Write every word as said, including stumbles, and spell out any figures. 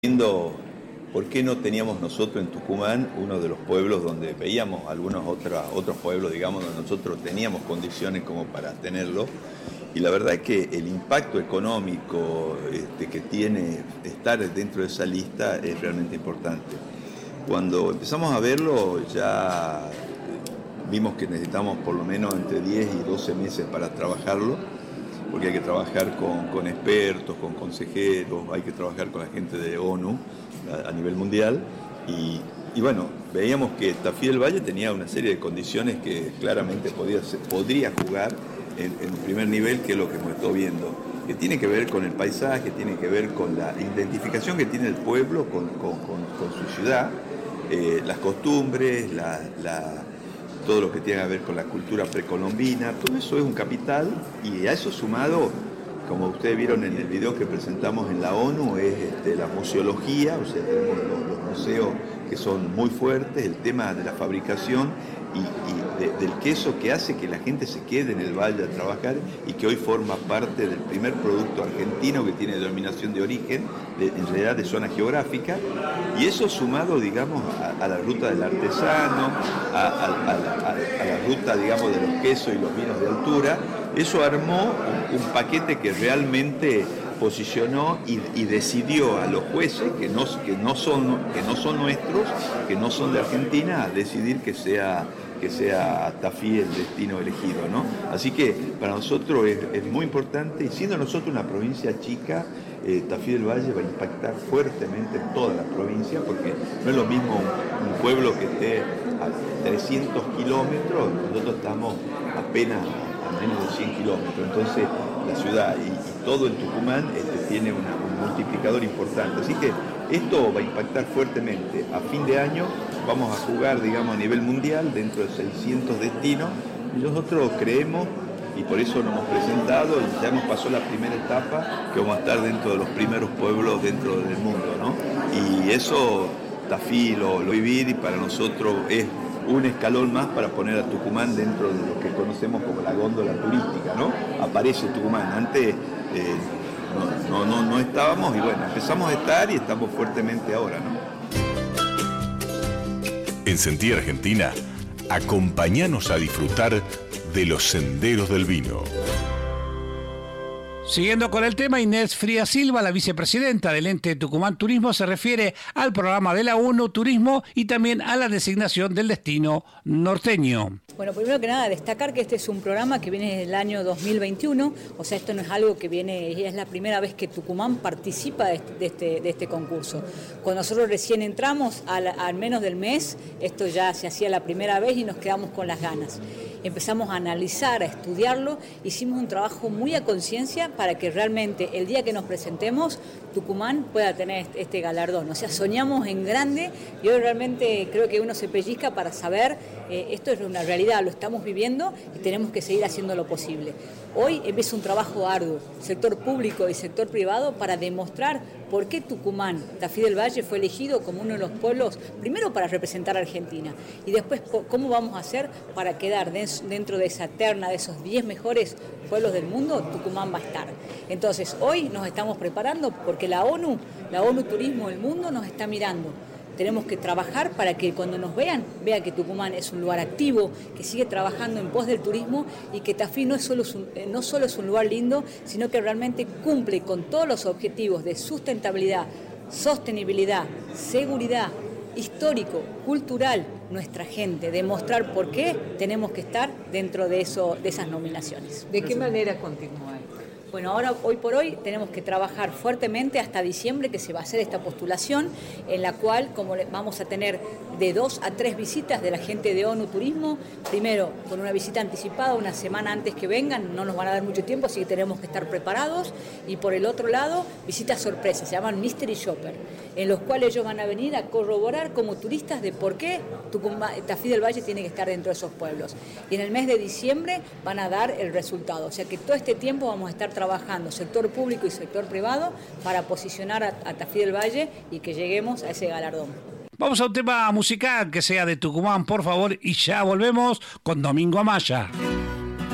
Viendo por qué no teníamos nosotros en Tucumán uno de los pueblos donde veíamos algunos otros, otros pueblos, digamos, donde nosotros teníamos condiciones como para tenerlo. Y la verdad es que el impacto económico este, que tiene estar dentro de esa lista es realmente importante. Cuando empezamos a verlo ya vimos que necesitamos por lo menos entre diez y doce meses para trabajarlo, porque hay que trabajar con, con expertos, con consejeros, hay que trabajar con la gente de ONU a, a nivel mundial. Y, y bueno, veíamos que Tafí del Valle tenía una serie de condiciones que claramente podía, podría jugar en, en primer nivel, que es lo que hemos estado viendo, que tiene que ver con el paisaje, tiene que ver con la identificación que tiene el pueblo con, con, con, con su ciudad, eh, las costumbres, la... la todo lo que tiene que ver con la cultura precolombina, todo eso es un capital, y a eso sumado, como ustedes vieron en el video que presentamos en la ONU, es este, la museología, o sea, tenemos los, los museos que son muy fuertes, el tema de la fabricación y, y de, del queso, que hace que la gente se quede en el valle a trabajar y que hoy forma parte del primer producto argentino que tiene denominación de origen, de, en realidad de zona geográfica, y eso sumado, digamos, a, a la ruta del artesano, a, a, a, a, a la ruta, digamos, de los quesos y los vinos de altura, eso armó un, un paquete que realmente posicionó y, y decidió a los jueces que no, que, no son, que no son nuestros, que no son de Argentina, a decidir que sea, que sea Tafí el destino elegido, ¿no? Así que para nosotros es, es muy importante, y siendo nosotros una provincia chica, eh, Tafí del Valle va a impactar fuertemente en toda la provincia, porque no es lo mismo un, un pueblo que esté a trescientos kilómetros, nosotros estamos apenas a menos de cien kilómetros, entonces la ciudad y, y todo el Tucumán este, tiene una, un multiplicador importante, así que esto va a impactar fuertemente. A fin de año vamos a jugar, digamos, a nivel mundial dentro de seiscientos destinos, y nosotros creemos, y por eso nos hemos presentado, y ya hemos pasado la primera etapa, que vamos a estar dentro de los primeros pueblos dentro del mundo, ¿no? Y eso Tafí lo, lo vivir, y para nosotros es un escalón más para poner a Tucumán dentro de lo que conocemos como la góndola turística, ¿no? Aparece Tucumán, antes eh, no, no, no, no estábamos, y bueno, empezamos a estar y estamos fuertemente ahora, ¿no? En Sentí Argentina, acompáñanos a disfrutar de los senderos del vino. Siguiendo con el tema, Inés Frías Silva, la vicepresidenta del ente Tucumán Turismo, se refiere al programa de la ONU Turismo y también a la designación del destino norteño. Bueno, primero que nada, destacar que este es un programa que viene desde el año dos mil veintiuno, o sea, esto no es algo que viene, es la primera vez que Tucumán participa de este, de este, de este concurso. Cuando nosotros recién entramos, al, al menos del mes, esto ya se hacía la primera vez y nos quedamos con las ganas. Empezamos a analizar, a estudiarlo, hicimos un trabajo muy a conciencia para que realmente el día que nos presentemos, Tucumán pueda tener este galardón. O sea, soñamos en grande, y hoy realmente creo que uno se pellizca para saber, eh, esto es una realidad, lo estamos viviendo y tenemos que seguir haciendo lo posible. Hoy empieza un trabajo arduo, sector público y sector privado, para demostrar por qué Tucumán, Tafí del Valle, fue elegido como uno de los pueblos, primero para representar a Argentina, y después cómo vamos a hacer para quedar dentro de esa terna de esos diez mejores pueblos del mundo. Tucumán va a estar. Entonces, hoy nos estamos preparando porque la ONU, la ONU Turismo del Mundo nos está mirando. Tenemos que trabajar para que cuando nos vean, vean que Tucumán es un lugar activo, que sigue trabajando en pos del turismo, y que Tafí no, es solo, no solo es un lugar lindo, sino que realmente cumple con todos los objetivos de sustentabilidad, sostenibilidad, seguridad, histórico, cultural, nuestra gente, demostrar por qué tenemos que estar dentro de, eso, de esas nominaciones. ¿De qué manera continúa esto? Bueno, ahora, hoy por hoy, tenemos que trabajar fuertemente hasta diciembre, que se va a hacer esta postulación, en la cual como vamos a tener de dos a tres visitas de la gente de ONU Turismo. Primero, con una visita anticipada, una semana antes que vengan, no nos van a dar mucho tiempo, así que tenemos que estar preparados. Y por el otro lado, visitas sorpresas, se llaman Mystery Shopper, en los cuales ellos van a venir a corroborar como turistas de por qué Tucumán, Tafí del Valle tiene que estar dentro de esos pueblos. Y en el mes de diciembre van a dar el resultado. O sea que todo este tiempo vamos a estar trabajando, sector público y sector privado, para posicionar a, a Tafí del Valle y que lleguemos a ese galardón. Vamos a un tema musical que sea de Tucumán, por favor, y ya volvemos con Domingo Amaya.